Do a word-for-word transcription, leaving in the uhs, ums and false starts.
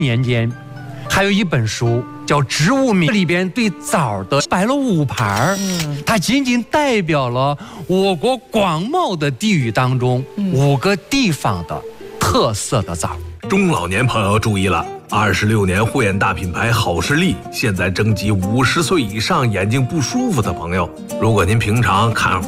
年间，还有一本书叫《植物名》，里边对枣的摆了五盘，嗯，它仅仅代表了我国广袤的地域当中五个地方的特色的枣。 中老年朋友注意了，二十六年护眼大品牌好视力现在征集五十岁以上眼睛不舒服的朋友，如果您平常看